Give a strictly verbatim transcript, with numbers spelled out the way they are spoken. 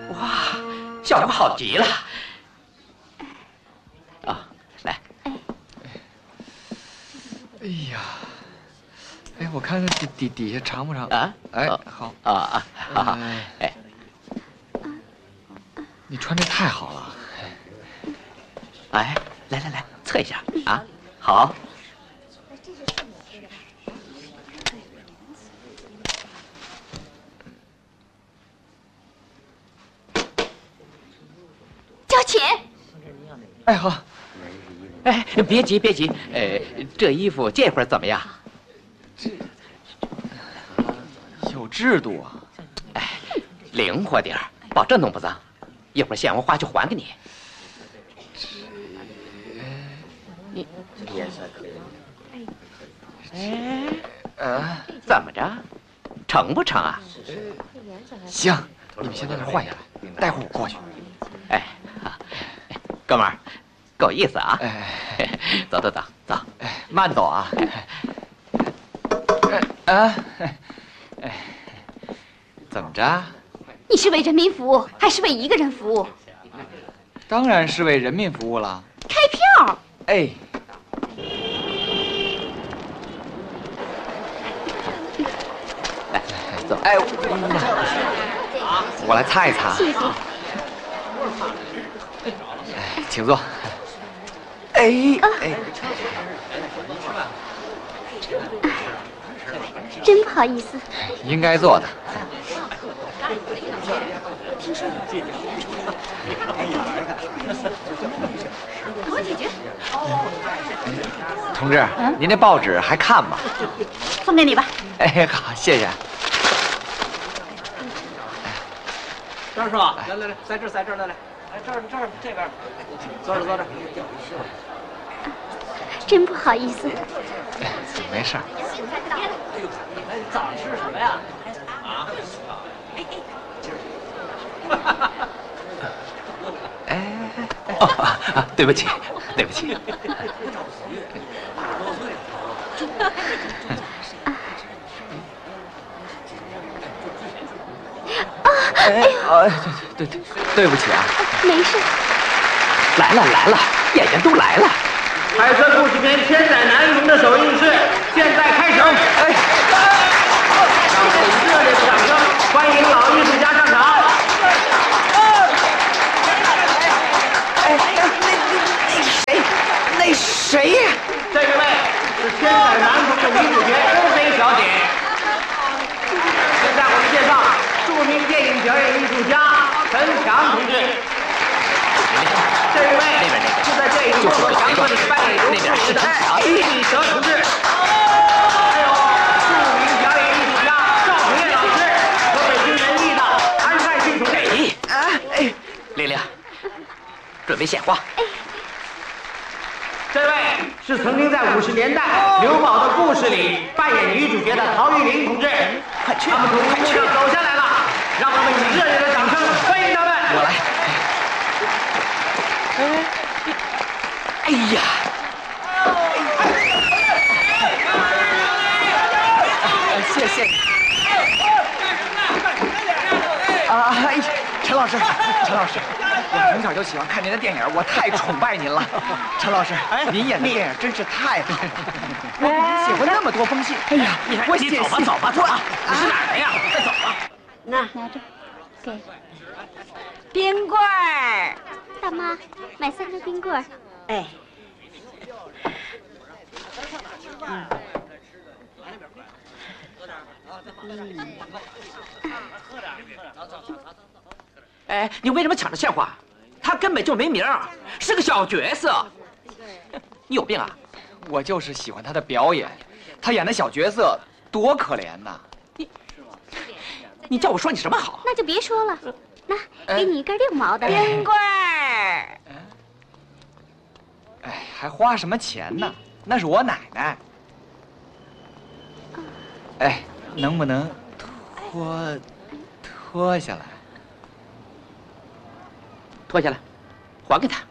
哇，效果好极了！啊，来。 哎呀，哎，我看看底底底下长不长？ 啊？ 哎，好啊啊，好好，哎。 你穿这太好了。 哎，来来来，测一下啊，好。 交钱。 哎，好。 哎，别急别急，呃，这衣服这会儿怎么样？ 这有制度啊。 哎，灵活点儿，保证弄不脏。一会儿现完花就还给你。你颜色可以。哎，呃，怎么着？成不成啊？ 行，你们先在这换下来，待会儿我过去。 哎，哥们儿，够意思啊！ 哎， 走走走走， 哎，慢走啊！啊，哎，怎么着？ 你是为人民服务，还是为一个人服务？ 当然是为人民服务了。 开票。 哎。 来，走。 哎，我来擦一擦。 谢谢。 哎，请坐。哎哎， 真不好意思。 应该做的。 听说我解决。 同志，嗯、您那报纸还看吗？ 送给你吧。 哎，好，谢谢。 张叔，来来来，在这儿，在这儿，来来，来这儿，这儿，这边，坐着，坐着。 真不好意思。 没事儿。 哎，早上吃什么呀？啊？ 哎，哦啊，对不起，对不起。 哎，哎，对对对，对不起啊。 没事。 来了来了，演员都来了。 拍摄故事片《千载难逢》的首映式现在开始。哎，让我们以热烈的掌声欢迎老艺术家上场。 哎，那那那谁？那谁呀？ 这一位是《千载难逢》的女主角欧菲小姐。现在我们介绍著名电影表演艺术家陈强同志。这一位是在电影《中国强国》里扮演刘志伟的李李德同志。还有著名表演艺术家赵培业老师和北京人艺的韩善旭同志。 啊，哎，玲玲，准备献花。 这位是曾经在五十年代《刘宝的故事》里扮演女主角的陶玉玲同志。 快去！ 他们从荧幕上走下来了，让我们以热烈的掌声欢迎他们。 我来。哎呀！谢谢你。啊，哎，陈老师，陈老师，我从小就喜欢看您的电影，我太崇拜您了。陈老师，您演的电影真是太好了，我写过那么多封信。哎呀，我你走吧，走吧，走吧。你是哪儿的呀？快走吧。 那拿着，给。 冰棍儿。 大妈，买三个冰棍儿。 哎。 嗯。哎，你为什么抢着献花？他根本就没名儿，是个小角色。你有病啊！ 我就是喜欢他的表演，他演的小角色多可怜呐！ 你，你叫我说你什么好？ 那就别说了，那给你一根六毛的冰棍儿。 哎，还花什么钱呢？那是我奶奶。哎，能不能脱脱下来？ 脱下来，还给他。